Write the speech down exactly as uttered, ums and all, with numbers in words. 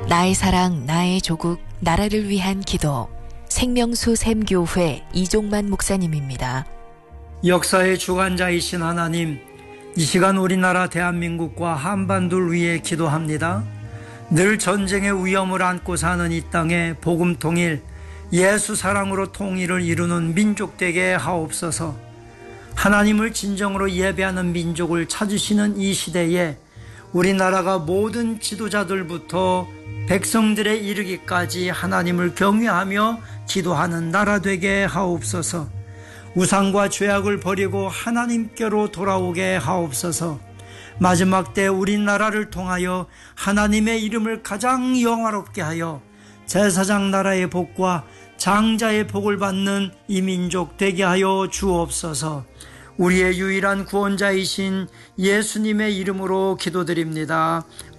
나의 사랑, 나의 조국, 나라를 위한 기도. 생명수 샘교회 이종만 목사님입니다. 역사의 주관자이신 하나님, 이 시간 우리나라 대한민국과 한반도를 위해 기도합니다. 늘 전쟁의 위험을 안고 사는 이 땅에 복음 통일, 예수 사랑으로 통일을 이루는 민족 되게 하옵소서. 하나님을 진정으로 예배하는 민족을 찾으시는 이 시대에 우리나라가 모든 지도자들부터 백성들에 이르기까지 하나님을 경외하며 기도하는 나라 되게 하옵소서. 우상과 죄악을 버리고 하나님께로 돌아오게 하옵소서. 마지막 때 우리나라를 통하여 하나님의 이름을 가장 영화롭게 하여 제사장 나라의 복과 장자의 복을 받는 이 민족 되게 하여 주옵소서. 우리의 유일한 구원자이신 예수님의 이름으로 기도드립니다.